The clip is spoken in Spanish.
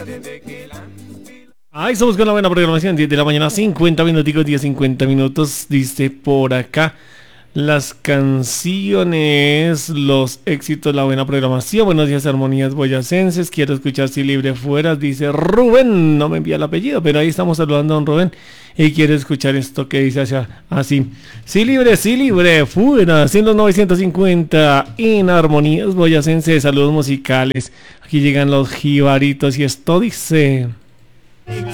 Ahí estamos con la buena programación, 10 de la mañana, 50 minuticos, 10, 50 minutos, dice por acá. Las canciones, los éxitos, la buena programación. Buenos días, armonías boyacenses. Quiero escuchar Si Libre Fueras, dice Rubén. No me envía el apellido, pero ahí estamos saludando a don Rubén. Y quiero escuchar esto que dice así. Si libre fueras. En los 950 en armonías boyacenses. Saludos musicales. Aquí llegan los jibaritos y esto dice...